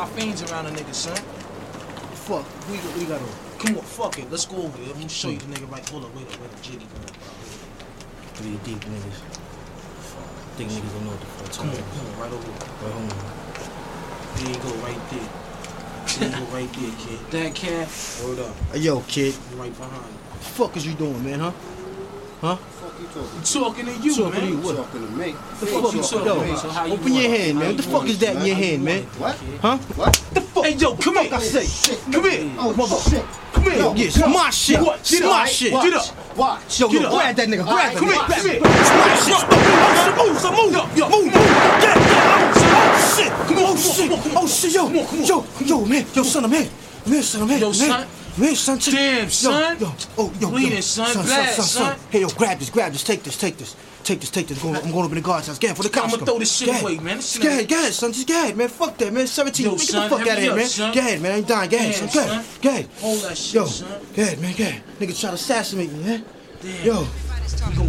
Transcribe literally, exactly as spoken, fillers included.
five fiends around a nigga, son. Fuck, we got, we got on. Come on, fuck it. Let's go over there. I'm gonna show you the nigga right. Hold up, wait up, wait up. Jiggy, come on. Three deep niggas. Think niggas don't know what the fuck. Come on, come on, right over here. Right home. There you go, right there. There you go, right there, kid. That cat. Word up. Hey, yo, kid. Right behind you. What the fuck is you doing, man, huh? Huh? What the fuck you talking? I'm talking to you, Talking man. to you, what? Talking to me. The fuck you talking Yo, about? so how you Open your want it? hand, man. How What the you fuck want is it, that in man? your How you hand, man? want it, What? kid? Huh? What? The fuck? Hey, yo, come here. I say. Shit. Come here. Oh, Mother. shit. Come here. Yo, Yeah, it's my shit. What? It's Get my up. shit. Get up. Watch. Yo, Get yo, up. grab that nigga. Grab Alright, him. come here, Grab come him. here. It's my shit. So move, so move, so Yo, move. Move, move. Get down. Oh, shit. Come on, Oh, come on, shit. come on, come on. Oh, shit, yo. Come on, come on. Yo, yo, man. Yo, son, I'm here. I'm here, son. I'm here. Yo, I'm here. son. I'm here, son. Check- Damn, Yo, son. Yo, oh, yo, Bleeding, yo. son. Son, Blast, son, son, son. son. Hey, yo, grab this, grab this. Take this, take this. Take this, take this. I'm going, I'm going up in the guard's house. Get for the cops. I'ma come. throw this shit Go ahead. away, man. This shit Go ain't- ahead, go ahead, son. Just go ahead, man. Fuck that, man. seventeen. Yo, Get son, the fuck hit out of me here, up, man. son. Go ahead, man. I ain't dying. Go ahead, Damn, son. Go ahead. son. Go ahead. Hold that shit, Yo, son. go ahead, man. Go ahead. Nigga try to assassinate me, man. Damn. Yo. We gon'